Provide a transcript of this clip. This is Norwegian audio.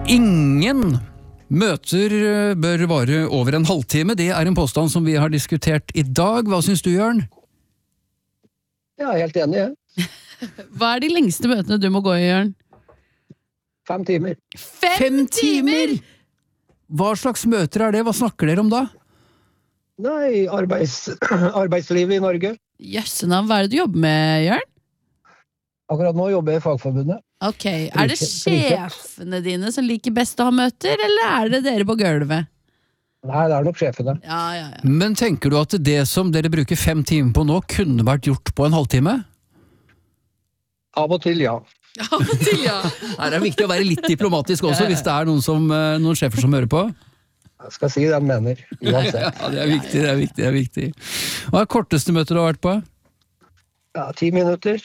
Ingen møter bør vare over en halvtime. Det er en påstand som vi har diskutert i dag. Hva synes du, Jørn? Jeg er helt enig, jeg. Hva er de lengste møtene du må gå i, Jørn? 5 timer. 5 timer?! Hva slags møter er det? Hva snakker dere om da? Nei, arbeidslivet i Norge. Jøssenavn, hva er det du jobber med, Jørn? Akkurat nå jobber jeg i Fagforbundet. Ok, er det sjefene dine som liker best å ha møter, eller er det dere på gulvet? Nei, det er nok sjefene. Ja. Men tenker du at det som dere bruker 5 timer på nå, kunne vært gjort på en halvtime? Av og til, ja. Av og til, ja. Her er det viktig å være litt diplomatisk også, hvis det er noen sjefer som hører på. Jeg skal si det jeg mener, uansett. Ja, det er viktig. Hva er korteste møtet du har vært på? Ja, 10 minutter.